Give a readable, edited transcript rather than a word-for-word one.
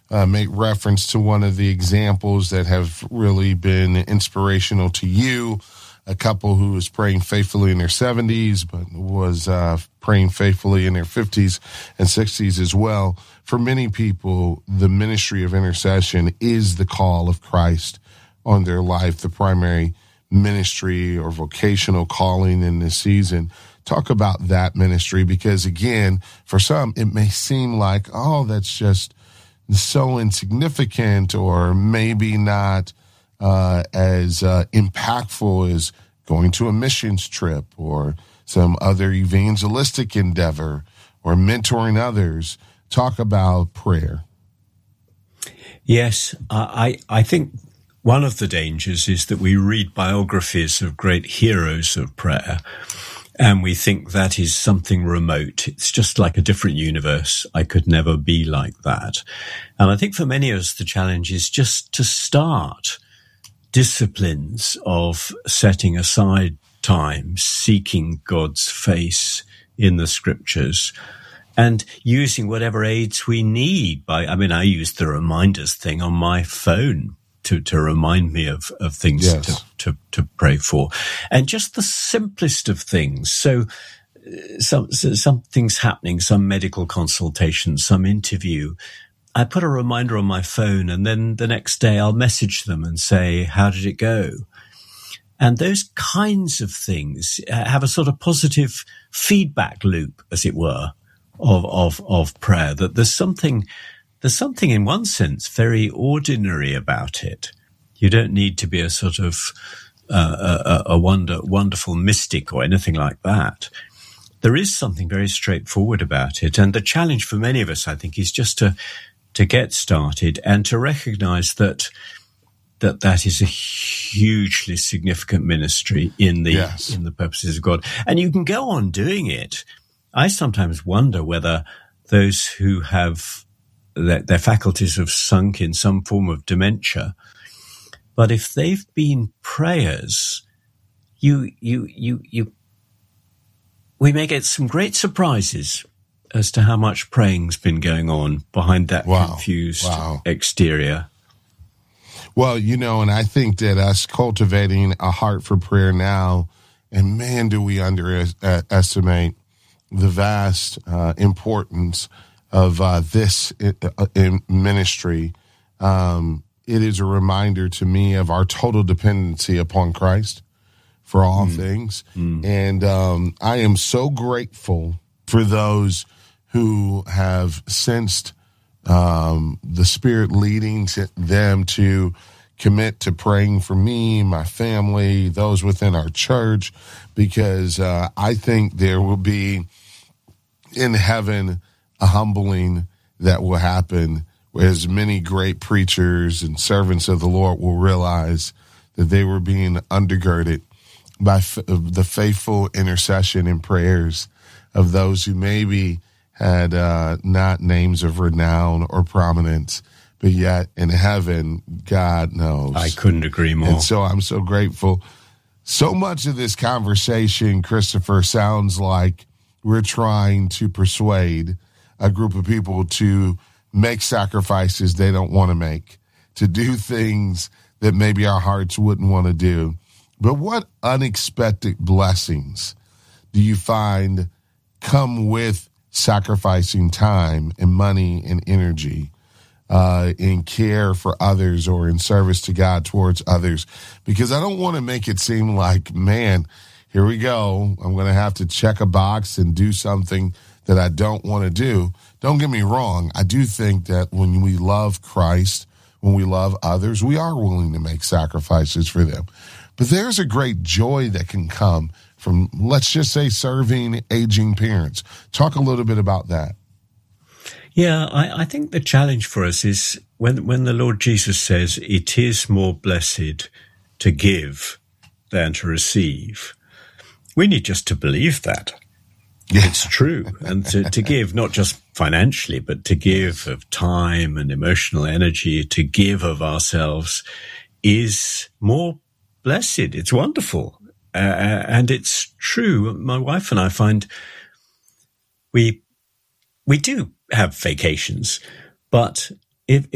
make reference to one of the examples that have really been inspirational to you. A couple who was praying faithfully in their 70s, but was praying faithfully in their 50s and 60s as well. For many people, the ministry of intercession is the call of Christ on their life, the primary ministry or vocational calling in this season. Talk about that ministry, because again, for some, it may seem like, oh, that's just so insignificant, or maybe not as impactful as going to a missions trip or some other evangelistic endeavor or mentoring others. Talk about prayer. Yes, I think one of the dangers is that we read biographies of great heroes of prayer, and we think that is something remote. It's just like a different universe. I could never be like that. And I think for many of us, the challenge is just to start disciplines of setting aside time, seeking God's face in the scriptures, and using whatever aids we need. I use the reminders thing on my phone to remind me of things yes. to pray for. And just the simplest of things. So something's happening, some medical consultation, some interview. I put a reminder on my phone, and then the next day I'll message them and say, how did it go? And those kinds of things have a sort of positive feedback loop, as it were, of prayer, that there's something in one sense very ordinary about it. You don't need to be a sort of wonderful mystic or anything like that. There is something very straightforward about it. And the challenge for many of us, I think, is just to get started and to recognize that is a hugely significant ministry in the purposes of God. And you can go on doing it. I sometimes wonder whether those who have their faculties have sunk in some form of dementia, but if they've been prayers, we may get some great surprises as to how much praying's been going on behind that confused exterior. Well, and I think that us cultivating a heart for prayer now, and man, do we underestimate the vast importance of this in ministry. It is a reminder to me of our total dependency upon Christ for all things. And I am so grateful for those who have sensed the Spirit leading them to commit to praying for me, my family, those within our church, because I think there will be in heaven a humbling that will happen, as many great preachers and servants of the Lord will realize that they were being undergirded by the faithful intercession and prayers of those who maybe had not names of renown or prominence, but yet in heaven, God knows. I couldn't agree more. And so I'm so grateful. So much of this conversation, Christopher, sounds like we're trying to persuade a group of people to make sacrifices they don't want to make, to do things that maybe our hearts wouldn't want to do. But what unexpected blessings do you find come with sacrificing time and money and energy in care for others or in service to God towards others? Because I don't want to make it seem like, man, here we go, I'm going to have to check a box and do something that I don't want to do. Don't get me wrong. I do think that when we love Christ, when we love others, we are willing to make sacrifices for them. But there's a great joy that can come from, let's just say, serving aging parents. Talk a little bit about that. Yeah, I think the challenge for us is when the Lord Jesus says it is more blessed to give than to receive, we need just to believe that. Yeah. It's true. And to give, not just financially, but to give of time and emotional energy, to give of ourselves is more blessed. It's wonderful. And it's true. My wife and I find we do have vacations, but if